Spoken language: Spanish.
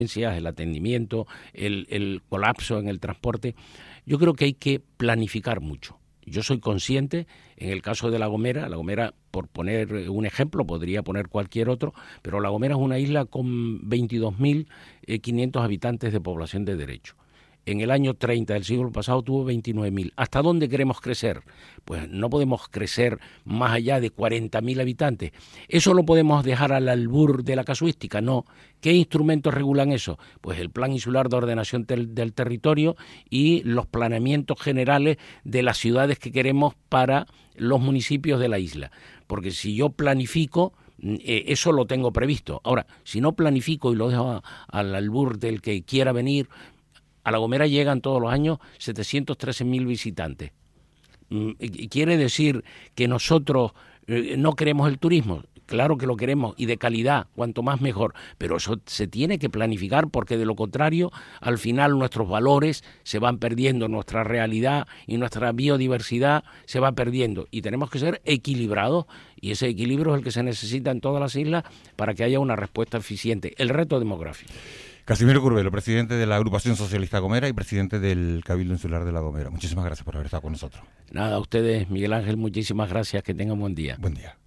el atendimiento, el colapso en el transporte. Yo creo que hay que planificar mucho. Yo soy consciente, en el caso de La Gomera, por poner un ejemplo, podría poner cualquier otro, pero La Gomera es una isla con 22.500 habitantes de población de derecho. En el año 30 del siglo pasado tuvo 29.000. ¿Hasta dónde queremos crecer? Pues no podemos crecer más allá de 40.000 habitantes. ¿Eso lo podemos dejar al albur de la casuística? No. ¿Qué instrumentos regulan eso? Pues el Plan Insular de Ordenación del Territorio y los planeamientos generales de las ciudades que queremos para los municipios de la isla. Porque si yo planifico, eso lo tengo previsto. Ahora, si no planifico y lo dejo al albur del que quiera venir, a La Gomera llegan todos los años 713.000 visitantes. ¿Quiere decir que nosotros no queremos el turismo? Claro que lo queremos, y de calidad, cuanto más mejor, pero eso se tiene que planificar, porque de lo contrario, al final nuestros valores se van perdiendo, nuestra realidad y nuestra biodiversidad se va perdiendo, y tenemos que ser equilibrados, y ese equilibrio es el que se necesita en todas las islas para que haya una respuesta eficiente. El reto demográfico. Casimiro Curbelo, presidente de la Agrupación Socialista Gomera y presidente del Cabildo Insular de La Gomera. Muchísimas gracias por haber estado con nosotros. Nada, a ustedes, Miguel Ángel, muchísimas gracias. Que tengan buen día. Buen día.